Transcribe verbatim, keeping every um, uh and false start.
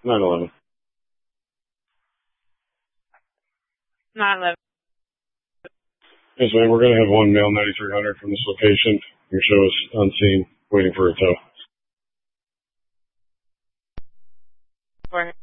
nine eleven. nine eleven. Yes, ma'am. We're going to have one male ninety-three hundred from this location. Your show is unseen, waiting for a tow. For